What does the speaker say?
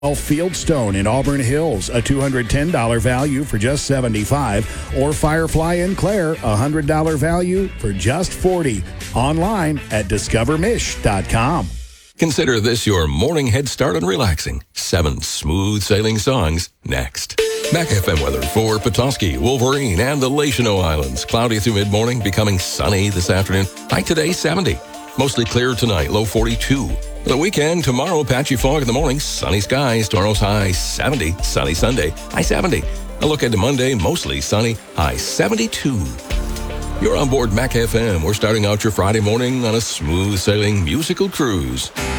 Fieldstone in Auburn Hills, a $210 value for just $75, or Firefly in Clare, a $100 value for just $40. Online at discovermish.com. Consider this your morning head start on relaxing. 7 smooth sailing songs next. Mac FM weather for Petoskey, Wolverine, and the Lachino Islands. Cloudy through mid-morning, becoming sunny this afternoon. High today, 70. Mostly clear tonight, low 42. The weekend, tomorrow, patchy fog in the morning, sunny skies. Tomorrow's high 70, sunny Sunday, high 70. A look at Monday, mostly sunny, high 72. You're on board Mac FM. We're starting out your Friday morning on a smooth sailing musical cruise.